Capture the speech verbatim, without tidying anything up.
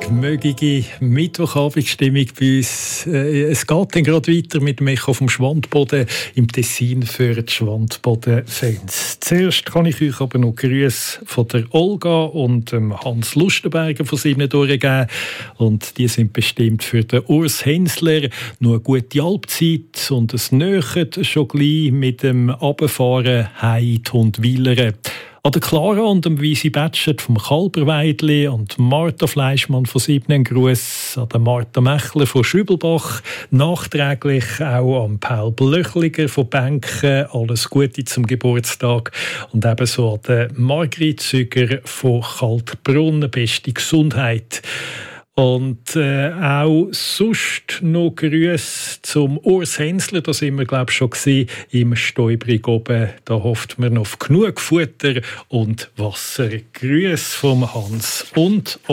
mögige Mittwochabendstimmung bei uns. Es geht dann gerade weiter mit dem Echo vom Schwandboden im Tessin für die Schwandboden-Fans. Zuerst kann ich euch aber noch Grüße von der Olga und dem Hans Lustenberger von sieben durchgeben. Und die sind bestimmt für den Urs Hensler noch eine gute Halbzeit und es nähert schon gleich mit dem Abfahren heim und Willeren. An der Clara und dem Weisi Batschert vom Kalberweidli und Martha Fleischmann von sieben Gruß, an der Martha Mechler von Schübelbach, nachträglich auch an Paul Blöchliger von Benken, alles Gute zum Geburtstag und ebenso an der Margrit Züger von Kaltbrunnen, beste Gesundheit. Und äh, auch sonst noch Grüße zum Urs Hensler, da sind wir glaube ich schon gewesen, im Stäubrig oben. Da hofft man auf genug Futter und Wasser. Grüße vom Hans und